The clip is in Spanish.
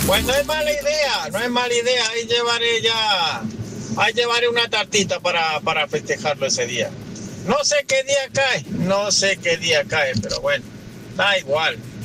Pues no es mala idea, no es mala idea. Ahí llevaré una tartita para festejarlo ese día. No sé qué día cae, no sé qué día cae, pero bueno, da igual.